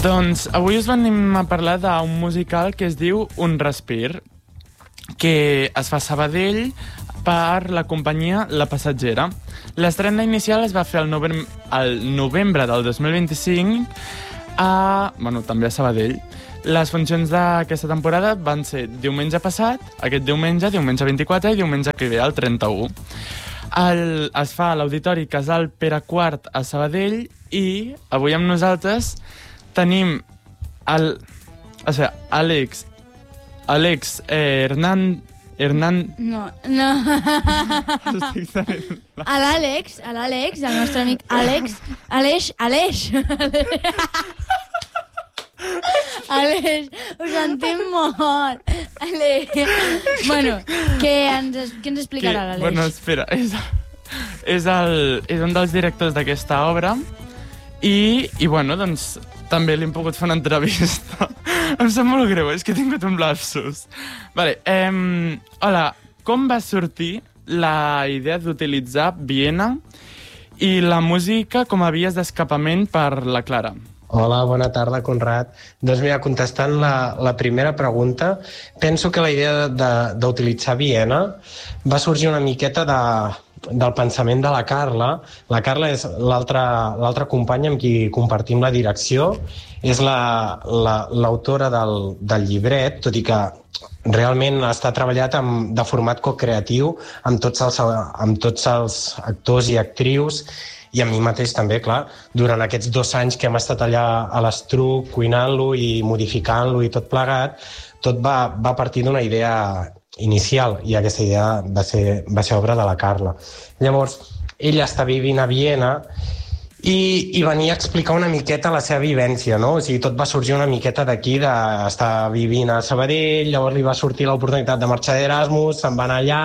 Doncs avui us venim a parlar d'un musical que es diu Un Respir, que es fa a Sabadell per la companyia La Passatgera. L'estrena inicial es va fer al novembre del 2025 també a Sabadell. Les funcions d'aquesta temporada van ser diumenge passat, aquest diumenge 24 i diumenge que ve, el 31. Es fa a l'Auditori Casal Pere IV a Sabadell i avui amb nosaltres tenim Àlex Hernán... No. L'Àlex, el nostre amic Àlex, Aleix, ho sentim molt. Bueno, què ens explicarà l'Aleix? Bueno, espera, és un dels directors d'aquesta obra i bueno, doncs també li hem pogut fer una entrevista. Em sap molt greu, és que he tingut un lapsus. Vale, hola, com va sortir la idea d'utilitzar Viena i la música com a vies d'escapament per la Clara? Hola, bona tarda, Conrad. Doncs mira, contestant la primera pregunta, penso que la idea d'utilitzar Viena va sorgir una miqueta del pensament de la Carla. La Carla és l'altra companya amb qui compartim la direcció, és l'autora del llibret, tot i que realment està treballat de format co-creatiu amb tots els actors i actrius, i a mi mateix també, clar, durant aquests 2 anys que hem estat allà a l'Estruc, cuinant-lo i modificant-lo i tot plegat, tot va partir d'una idea inicial, i aquesta idea va ser obra de la Carla. Llavors, ella està vivint a Viena i venia a explicar una miqueta la seva vivència, no? O sigui, tot va sorgir una miqueta d'aquí, d'estar vivint a Sabadell, llavors li va sortir l'oportunitat de marxar d'Erasmus, se'n va anar allà,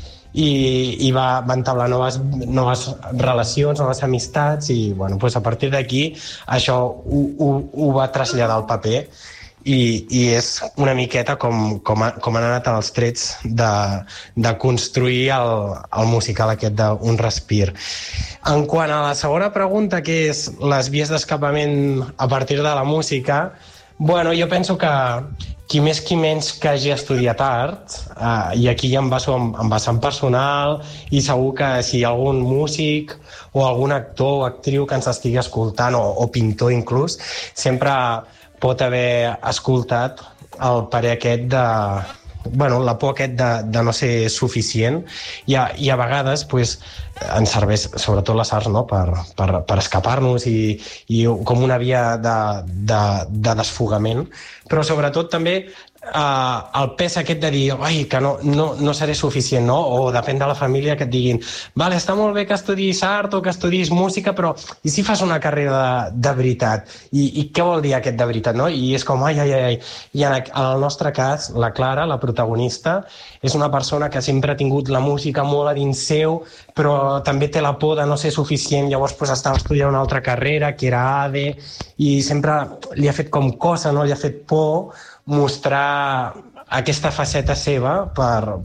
i va entablar noves relacions, noves amistats, i bueno, doncs a partir d'aquí això ho va traslladar al paper i és una miqueta com han anat els trets de construir el musical aquest d'Un Respir. En quant a la segona pregunta, que és les vies d'escapament a partir de la música, bueno, jo penso que qui més qui menys que hagi estudiat art, i aquí ja em baso en vessant personal, i segur que si hi ha algun músic o algun actor o actriu que ens estigui escoltant, o pintor inclús, sempre pot haver escoltat el parer aquest la por aquest de no ser suficient, i a vegades pues, ens serveix, sobretot les arts, no? per escapar-nos i com una via de desfogament, però sobretot també el pes aquest de dir que no seré suficient, no? O depèn de la família que et diguin vale, està molt bé que estudis art o que estudis música, però i si fas una carrera de veritat? I què vol dir aquest de veritat, no? I és com ai. I en el nostre cas, la Clara, la protagonista, és una persona que sempre ha tingut la música molt a dins seu, però també té la por de no ser suficient, llavors pues, estava estudiant una altra carrera, que era ADE, i sempre li ha fet com cosa, no? Li ha fet por mostrar aquesta faceta seva per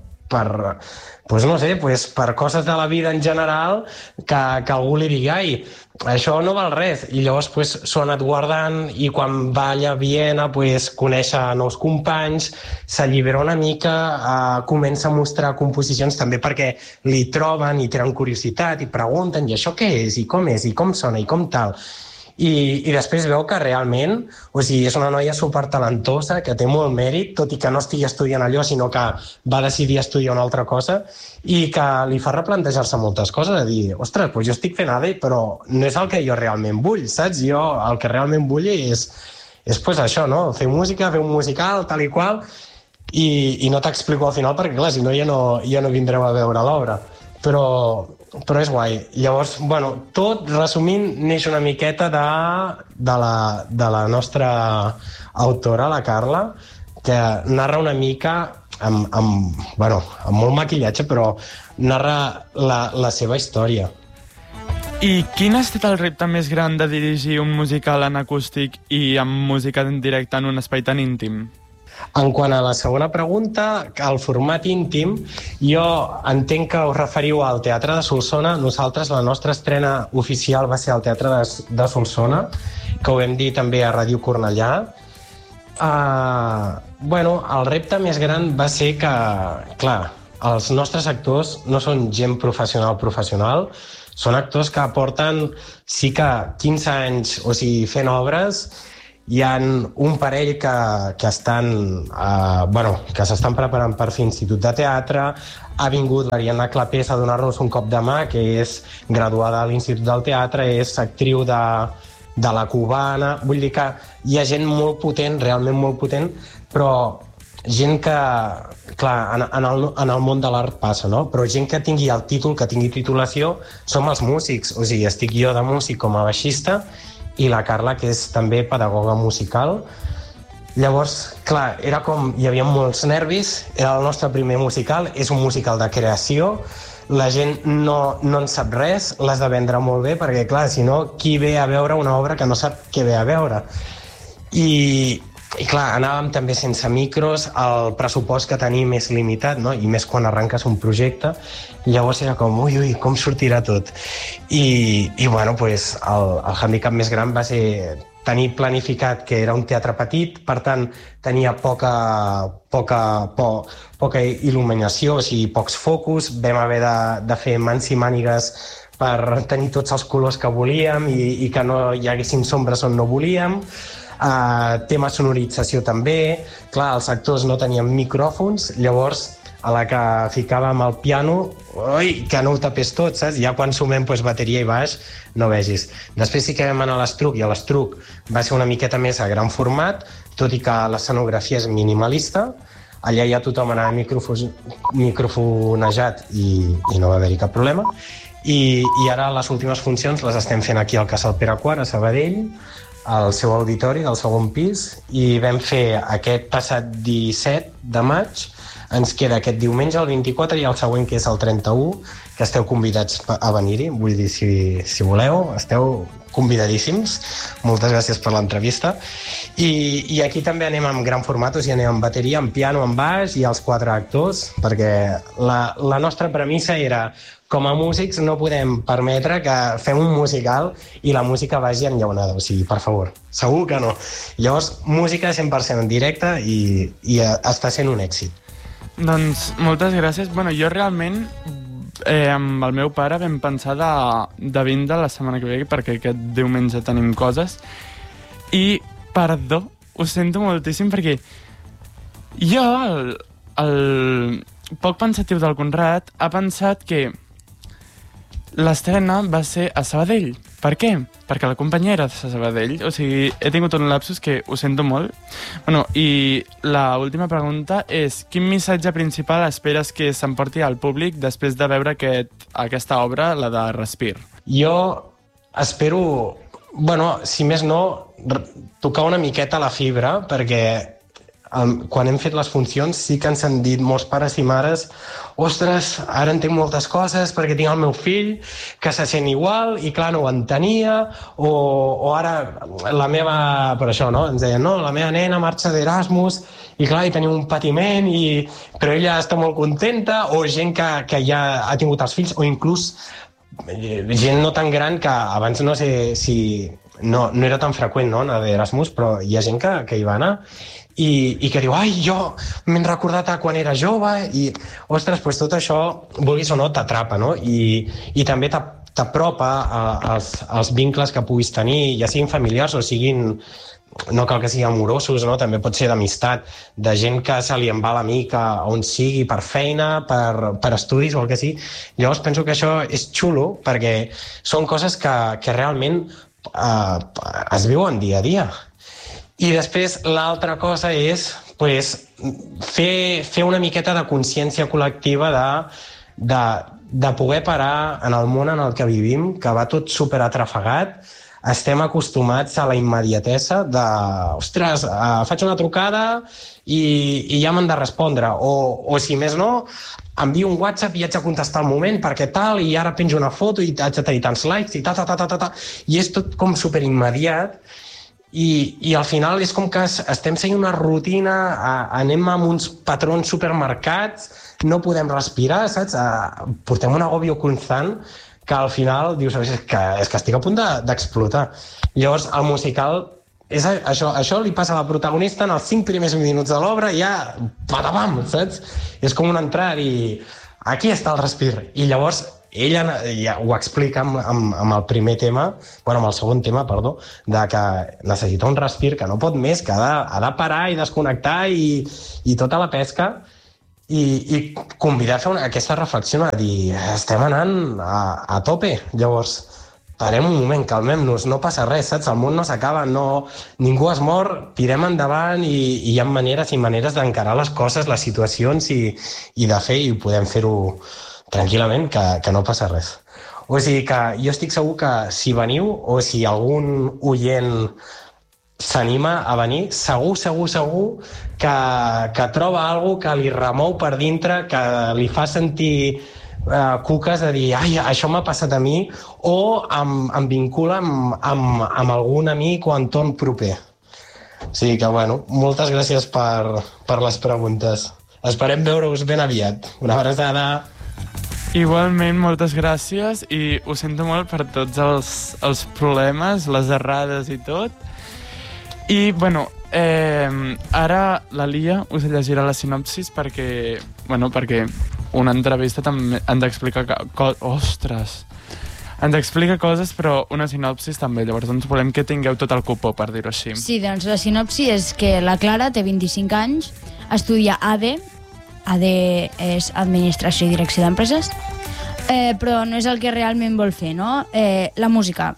coses de la vida en general que algú li digui ai, això no val res, i llavors s'ho ha anat guardant, i quan va allà a Viena coneix nous companys, s'allibera una mica, comença a mostrar composicions també perquè li troben i tenen curiositat i pregunten i això què és, i com sona, i com tal. I després veu que realment és una noia supertalentosa, que té molt mèrit, tot i que no estigui estudiant allò, sinó que va decidir estudiar una altra cosa, i que li fa replantejar-se moltes coses, de dir, ostres, jo estic fent ADE, però no és el que jo realment vull, saps? Jo el que realment vull és això, no? Fer música, fer un musical, tal i qual, i no t'explico al final, perquè clar, si no ja no vindreu a veure l'obra. Però és guai. Llavors, tot resumint, neix una miqueta de la nostra autora, la Carla, que narra una mica amb molt maquillatge, però narra la seva història. I quin ha estat el repte més gran de dirigir un musical en acústic i amb música en directe en un espai tan íntim? En quant a la segona pregunta, el format íntim, jo entenc que us referiu al Teatre de Solsona. Nosaltres, la nostra estrena oficial va ser al Teatre de Solsona, que ho vam dir també a Ràdio Cornellà. El repte més gran va ser que, clar, els nostres actors no són gent professional, són actors que porten sí que 15 anys, o sigui, fent obres. Hi ha un parell que s'estan preparant per fer institut de teatre. Ha vingut l'Ariadna Clapés a donar-nos un cop de mà, que és graduada a l'Institut del Teatre, és actriu de La Cubana. Vull dir que hi ha gent molt potent, realment molt potent, però gent que, clar, en el món de l'art passa, no? Però gent que tingui el títol, que tingui titulació, som els músics. O sigui, estic jo de músic com a baixista i la Carla, que és també pedagoga musical. Llavors, clar, era com... Hi havia molts nervis, era el nostre primer musical, és un musical de creació, la gent no en sap res, l'has de vendre molt bé, perquè, clar, si no, qui ve a veure una obra que no sap què ve a veure? I clar, anàvem també sense micros, el pressupost que tenim és limitat, no? I més quan arrenques un projecte. Llavors era com, ui, com sortirà tot? I bueno, pues, el handicap més gran va ser tenir planificat que era un teatre petit, per tant, tenia poca il·luminació, o sigui, pocs focus, vam haver de fer mans i mànigues per tenir tots els colors que volíem i que no hi haguessin sombres on no volíem. Tema sonorització també. Clar, els actors no tenien micròfons, llavors a la que ficàvem el piano, ui, que no ho tapés tot, saps? Ja quan sumem bateria i baix, no vegis. Després sí que vam anar a l'Estruc, i a l'Estruc va ser una miqueta més a gran format, tot i que l'escenografia és minimalista. Allà ja tothom anava microfonejat i no va haver-hi cap problema. I ara les últimes funcions les estem fent aquí al Casal Pere IV, a Sabadell, al seu auditori del segon pis, i vam fer aquest passat 17 de maig. Ens queda aquest diumenge, el 24, i el següent, que és el 31, que esteu convidats a venir-hi. Vull dir, si voleu, esteu convidadíssims. Moltes gràcies per l'entrevista. I aquí també anem amb gran format, o sigui, anem amb bateria, amb piano, amb baix i els 4 actors, perquè la nostra premissa era, com a músics no podem permetre que fem un musical i la música vagi enllaunada, o sigui, per favor, segur que no. Llavors, música 100% en directe i està sent un èxit. Doncs moltes gràcies. Bueno, jo realment amb el meu pare vam pensar de vindre la setmana que ve, perquè aquest diumenge tenim coses. I, perdó, ho sento moltíssim, perquè jo, el poc pensatiu del Conrad, ha pensat que l'estrena va ser a Sabadell. Per què? Perquè la companyia era de Sabadell. O sigui, he tingut un lapsus que ho sento molt. Bueno, i l'última pregunta és: quin missatge principal esperes que s'emporti al públic després de veure aquesta obra, la de Respir? Jo espero, si més no, tocar una miqueta la fibra, perquè quan hem fet les funcions sí que ens han dit molts pares i mares: ostres, ara entenc moltes coses perquè tinc el meu fill que se sent igual i clar, no ho entenia, o ara la meva, per això, no? Ens deien, no, la meva nena marxa d'Erasmus i clar, hi tenim un patiment, però ella està molt contenta, o gent que ja ha tingut els fills, o inclús gent no tan gran, que abans no sé si no era tan freqüent, no, anar d'Erasmus, però hi ha gent que hi va anar i que diu, ai, jo m'he recordat quan era jove, i ostres, doncs tot això, vulguis o no, t'atrapa, no? I també t'apropa als vincles que puguis tenir, ja siguin familiars o siguin, no cal que siguin amorosos, no? També pot ser d'amistat, de gent que se li en va l'amic on sigui, per feina, per estudis o el que sigui. Llavors penso que això és xulo, perquè són coses que realment es viuen dia a dia. I després l'altra cosa és fer una miqueta de consciència col·lectiva de poder parar en el món en el que vivim, que va tot superatrafegat. Estem acostumats a la immediatesa de, ostres, faig una trucada i ja m'han de respondre, o si més no, envio un WhatsApp i haig de contestar al moment perquè tal, i ara penjo una foto i haig de tenir tants likes i i és tot com superimmediat. i al final és com que estem seguint una rutina, anem amb uns patrons supermarcats, no podem respirar, saps? Portem un agobio constant que al final dius, és que estic a punt d'explotar. Llavors, el musical, això li passa a la protagonista en els 5 primers minuts de l'obra i ja, patapam, saps? És com un entrar i aquí està el respir. I llavors ella ja ho explica amb el primer tema, amb el segon tema, perdó, de que necessita un respir, que no pot més, que ha de parar i desconnectar i tota la pesca i convidar a fer aquesta reflexió, a dir, estem anant a tope. Llavors, parem un moment, calmem-nos, no passa res, saps? El món no s'acaba, ningú es mor, tirem endavant i hi ha maneres i maneres d'encarar les coses, les situacions i de fer, i podem fer-ho tranquil·lament, que no passa res. O sigui que jo estic segur que si veniu o si algun oient s'anima a venir, segur que troba alguna que li remou per dintre, que li fa sentir cuques de dir, ai, això m'ha passat a mi, o em vincula amb algun amic o entorn proper. O sigui que, bueno, moltes gràcies per les preguntes. Esperem veure-us ben aviat. Una abraçada. Igualment, moltes gràcies, i ho sento molt per tots els problemes, les errades i tot. I, bueno, ara la Lia us llegirà la sinopsis perquè una entrevista també han d'explicar ens explica coses, però una sinopsis també. Llavors doncs volem que tingueu tot el cupó, per dir-ho així. Sí, doncs la sinopsi és que la Clara té 25 anys, estudia AD és Administració i Direcció d'Empreses, però no és el que realment vol fer, no? La música.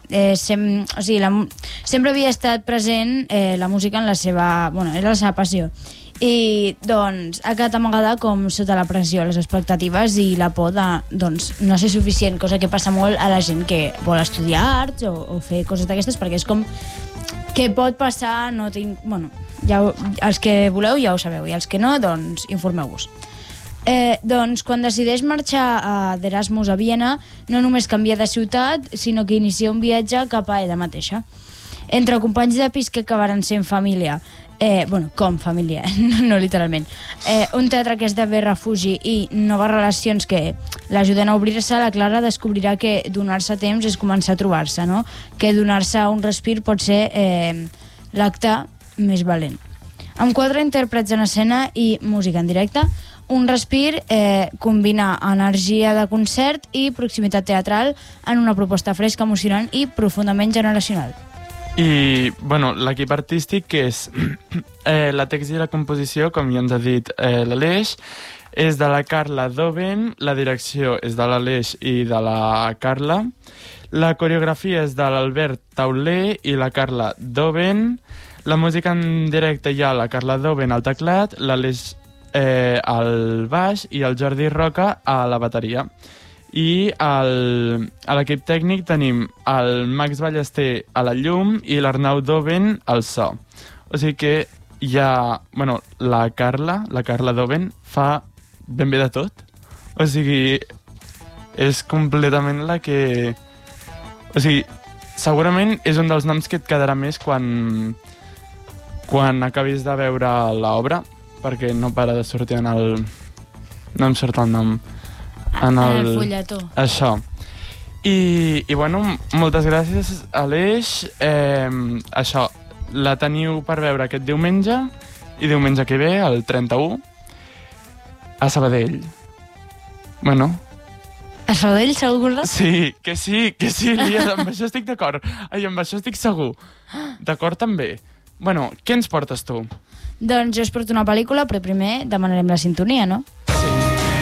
Sempre havia estat present la música en la seva... és la seva passió. I, doncs, ha quedat amagada com sota la pressió, les expectatives i la por de, no ser suficient, cosa que passa molt a la gent que vol estudiar arts o fer coses d'aquestes, perquè és com que pot passar, no tinc... els que voleu ja ho sabeu, i els que no, doncs, informeu-vos. Doncs, quan decideix marxar d'Erasmus a Viena, no només canvia de ciutat, sinó que inicia un viatge cap a ella mateixa. Entre companys de pis que acabaran sent família, com família, no literalment, un teatre que esdevé refugi i noves relacions que l'ajuden a obrir-se, la Clara descobrirà que donar-se temps és començar a trobar-se, no? Que donar-se un respir pot ser l'acte més valent. Amb 4 intèrprets en escena i música en directe, un respir combina energia de concert i proximitat teatral en una proposta fresca, emocionant i profundament generacional. I, l'equip artístic, que és la text i la composició, com ja ens ha dit l'Aleix, és de la Carla Doven, la direcció és de l'Aleix i de la Carla, la coreografia és de l'Albert Tauler i la Carla Doven, la música en directe hi ha la Carla Doven al teclat, l'Aleix al baix i el Jordi Roca a la bateria. I a l'equip tècnic tenim el Max Ballester a la llum i l'Arnau Doven al so. O sigui que hi ha... la Carla Doven fa ben bé de tot. O sigui, és completament la que... O sigui, segurament és un dels noms que et quedarà més quan acabis de veure l'obra, perquè no para de sortir en el... No em surt el nom... En el fulletó. Això. I moltes gràcies, Aleix. Això, la teniu per veure aquest diumenge i diumenge que ve, el 31, a Sabadell. A Sabadell, segur? Sí, Lia, amb això estic d'acord. Ai, amb això estic segur. D'acord, també. Què ens portes tu? Doncs jo us porto una pel·lícula, però primer demanarem la sintonia, no?